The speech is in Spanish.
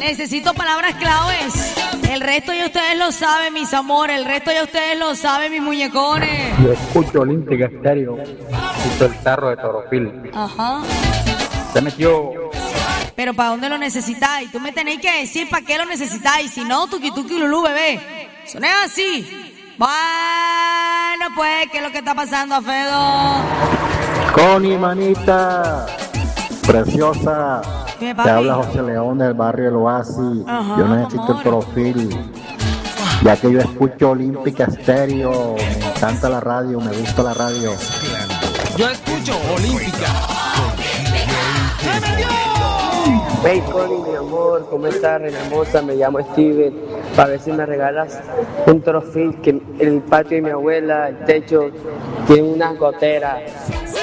Necesito palabras claves. El resto ya ustedes lo saben, mis amores. El resto ya ustedes lo saben, mis muñecones. Yo escucho Olímpica Estéreo. Escucho el tarro de Torofil. Ajá. Se metió. Pero ¿para dónde lo necesitáis? Tú me tenéis que decir para qué lo necesitáis. Si no, tuki tuki lulú, bebé. Eso no es así. Bueno, pues, ¿qué es lo que está pasando, Afedo? Connie, manita. Preciosa. Dime, Te papi. habla José León del barrio El Oasis. Ajá, Yo necesito amor. el Torofil. Ya que yo escucho Olímpica Estéreo. Me encanta la radio, me gusta la radio. Yo escucho Olímpica. Hey Connie, mi amor, ¿cómo estás, reina hermosa? Me llamo Steven, para ver si me regalas un Torofil, que el patio de mi abuela, el techo, tiene unas goteras